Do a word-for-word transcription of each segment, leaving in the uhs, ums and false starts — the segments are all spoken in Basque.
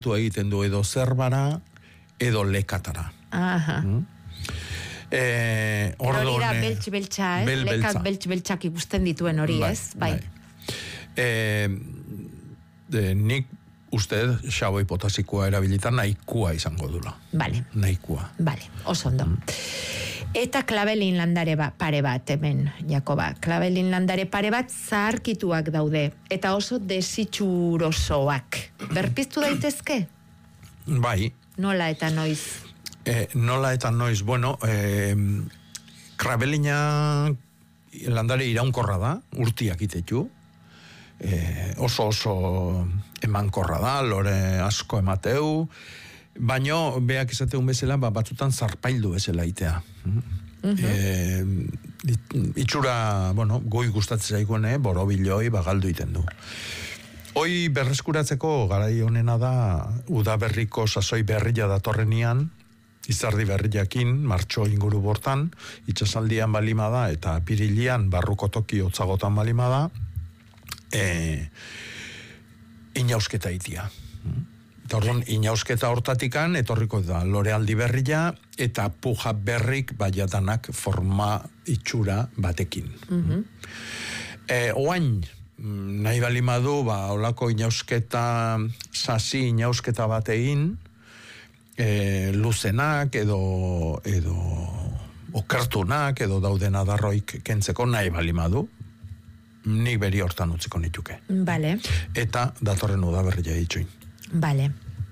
du egiten du edo zerbara, edo lekatara. Aha. Mm? Eh, hori da beltx-beltxa, ez? Bel Lekat beltx-beltxak ikusten dituen hori, bai, ez? Bai. bai. Eh, de, nik uste xaboi potasikoa erabilitan nahikoa izango dula. Vale. Nahikoa. Vale, oso ondo. Mm. Eta klabelin landare ba, pare bat, hemen, Jakoba. Klabelin landare pare bat zaharkituak daude. Eta oso desitxurosoak. Berpiztu daitezke? Bai. Nola eta noiz? Eh, nola eta noiz, bueno, eh, krabelina landare iraunkorra da, urtiak itetu, eh, oso oso emankorra da, lore asko emateu, baino beak izateun bezala, ba, batzutan zarpaildu bezala itea. Uh-huh. eh, itxura, bueno, goi gustatzen zaigune, borobiloi, bagaldu iten du. Hoi berreskuratzeko garai honena da, udaberriko sasoi berria datorrenian, izardi berriakin, martxo inguru bortan, itxasaldian balima da, eta apirilian barruko toki hotzagotan balima da, e, inausketa itia. Eta orduan, inausketa hortatikan, etorriko da lorealdi berria, eta puja berrik baiatanak forma itxura batekin. Uh-huh. E, oain, nahi balima du, ba, olako inausketa, sasi inausketa batein, E, luzenak edo edo okertunak edo dauden adarroik kentzeko nahi balimadu, nik beri hortan utziko nituke. Vale. Eta datorren udaberria itxoin. Vale.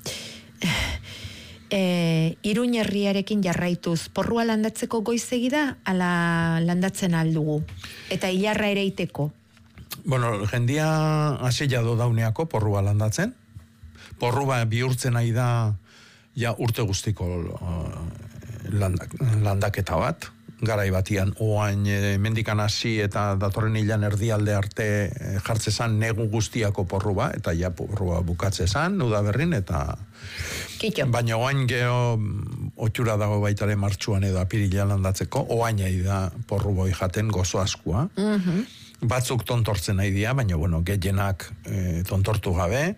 E, Iruñ herriarekin jarraituz, porrua landatzeko goizegi da, ala landatzen aldugu? Eta hilarra ere iteko? Bueno, jendia hasila do dauneako porrua landatzen. Porrua bihurtzen nahi da ja urte guztiko uh, landak, landaketa bat, garai batian oain e, mendikan hasi eta datorren hilan erdialde arte e, jartzezan negu guztiako porrua, eta ja porrua bukatzezan, udaberrin, eta Kitxo. Baina oain geho otxura dago baitare martxuan edo apirilean landatzeko, oain nahi da porru boi jaten gozo askua. Uh-huh. Batzuk tontortzen nahi dira, baina bueno, gehienak e, tontortu gabe.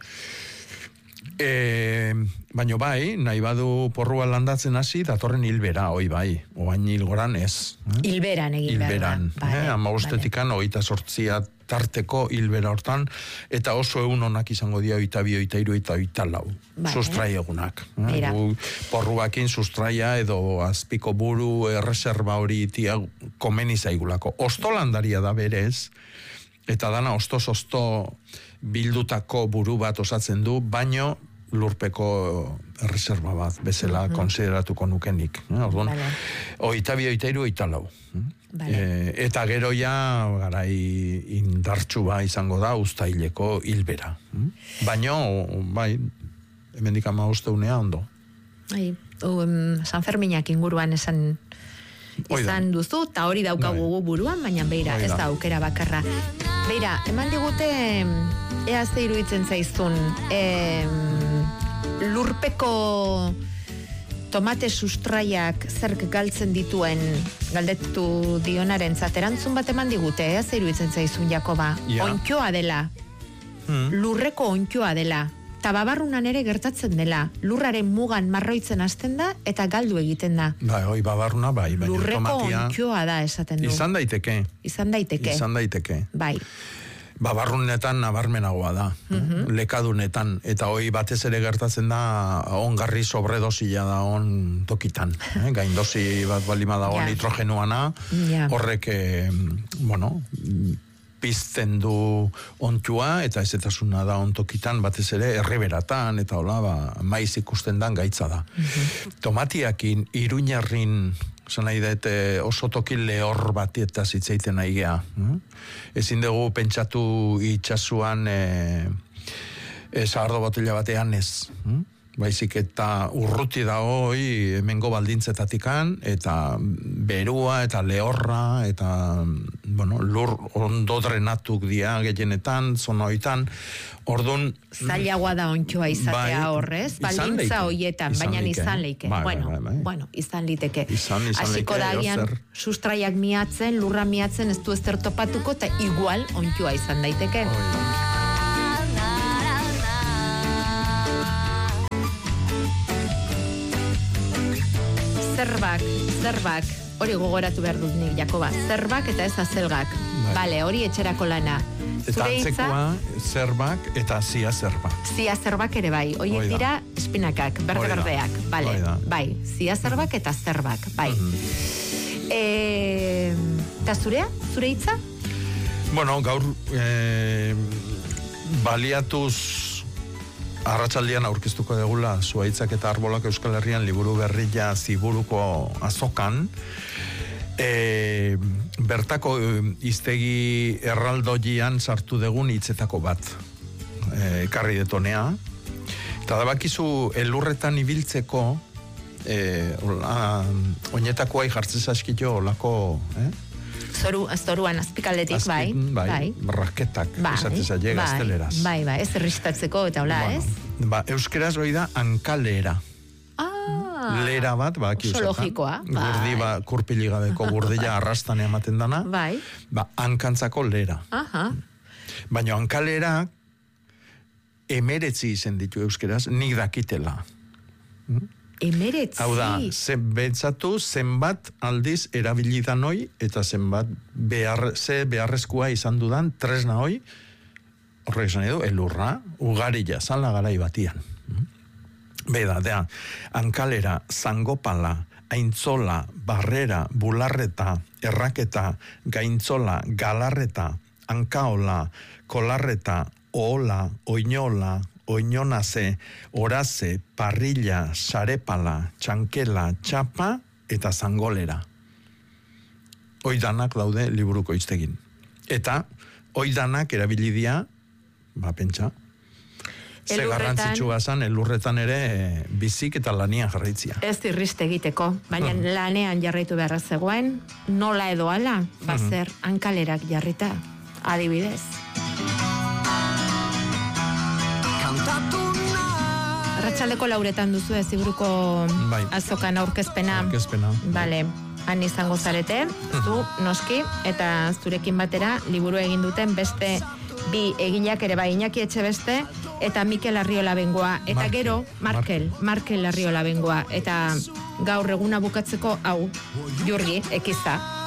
E, baina bai, nahi badu porrua landatzen hasi, datorren hilbera, oi bai, oain hilgoran ez. Eh? Hilberan egin behar da. Hilberan, vale, eh? ama ustetikan, vale. Oita sortzia tarteko hilbera hortan, eta oso egun onak izango dira oita bi, oita iru, eta oita lau. Vale. Sustrai egunak. Eh? Porruakin sustraia edo azpiko buru erreserba hori itia komeni zaigulako. Ostolandaria da berez, eta dana ostoz-osto bildutako buru bat osatzen du, baino lurpeko reserva bat, bezala uh-huh. konsideratuko nukenik. Eh? Orduan, vale. Oita bi, oita iru, oita lau. Vale. E, eta gero ja, garai indartxu ba izango da, uztaileko hilbera. Baino, bai, hemendik ama usteunea ondo. Ai, um, San Ferminak inguruan esan izan duzu, eta hori daukagu bai. Buruan, baina beira, ez da aukera bakarra. Beira, eman digute, ea ze iruditzen zaizun, e, lurpeko tomate sustraiak zerk galtzen dituen galdetu dionaren zaterantzun bat eman digute, ea ze iruditzen zaizun, Jakoba. Ja. Ontxoa dela, hmm. lurreko ontxoa dela, eta babarrunan ere gertatzen dela, lurraren mugan marroitzen hasten da, eta galdu egiten da. Bai, hoi babarruna, bai. Lurreko tomatia... ontxoa da, esaten du. Izan daiteke. Izan daiteke. Izan daiteke. Bai. Babarrunetan nabarmenagoa da, uh-huh. lekadunetan, eta hoi batez ere gertatzen da ongarri sobredosia da on tokitan, eh? Gaindosi bat balima da on yeah. nitrogenuana, yeah. horrek, eh, bueno, pizten du ontua, eta ezetasuna da on tokitan, batez ere erriberatan, eta hola, ba, maiz ikusten dan gaitza da. Uh-huh. Tomatiakin, Iruñarrin, zan nahi dut oso toki lehor bat eta zitzeiten nahi geha. Ezin dugu pentsatu itxasuan e, e, zahardo botella batean ez. Baizik eta urruti da hoi hemengo baldintzetatikan, eta berua, eta lehorra, eta bueno, lur ondo drenatuk dia gehienetan, zonoitan, orduan... Zailagoa da ontxoa izatea bai, horrez, baldintza hoietan, baina izan leike. Bai, bueno, bai, bai. bueno, izan liteke. Izan, izan Asiko leike, dagian, sustraiak miatzen, lurra miatzen, ez du ezer topatuko, eta igual ontxoa izan daiteke. Oi. zerbak, zerbak, hori gogoratu behar dut nik, Jakoba, zerbak eta ez azelgak. Bale, hori etxerako lana. Eta antzekoa, zerbak eta zia zerbak. Zia zerbak ere bai, horiek dira espinakak, berde-berdeak, bale, bai, zia zerbak eta zerbak, bai. Eta zurea, zure hitza? Bueno, gaur baliatuz arratsaldean aurkeztuko degula Zuhaitzak eta Arbolak Euskal Herrian liburu berria ziburuko azokan. E, bertako hiztegi erraldoian sartu degun hitzetako bat e, ekarri detonea eta da bakizu elurretan ibiltzeko e, oinetakoa jartzen zaskito olako eh? Zoru, zoruan azpikaldetik, bai, bai, raketak, bai, esatez aile gazteleraz. Bai, bai, ez erristatzeko eta hola, bueno, ez? Ba, euskeraz hori da hankalera. Lera bat, ba, aki usata. Logikoa, bai. Gurdi, ba, kurpiligabeko gurdila arrastan ematen dana. Bai. Ba, hankantzako lera. Aha. Baina hankalera emeretzi izen ditu euskeraz, nik dakitela. Emeretzi? Hau da, zen, bentsatu zenbat aldiz erabilidan hoi, eta zenbat behar, ze beharrezkoa izan dudan tresna hoi, horrek esan edo, elurra, ugarila, zala garai batian. Beda, dea, hankalera, zangopala, aintzola, barrera, bularreta, erraketa, gaintzola, galarreta, hankaola, kolarreta, oola, oinola, oinonaze, oraze, parrilla, sarepala, txankela, txapa eta zangolera. Oidanak daude liburuko hiztegin. Eta oidanak erabilidia, ba pentsa, ze garrantzitsua zan, elurretan ere bizik eta lanian jarraitzia. Ez irriste egiteko, baina uh-huh. lanean jarraitu beharra zegoen, nola edo ala, bazer uh-huh. hankalerak jarrita, adibidez. Arratsaldeko lauretan duzu ez ziburuko bai. azokan aurkezpena. Aurkezpena. Bale, han izango zarete, zu, noski, eta zurekin batera, liburu egin duten beste bi eginak ere bai, Iñaki Etxebeste eta Mikel Arriola Bengoa, eta Markel. Gero Markel, Markel Arriola Bengoa, eta gaur eguna bukatzeko hau, Jurgi, ekiza.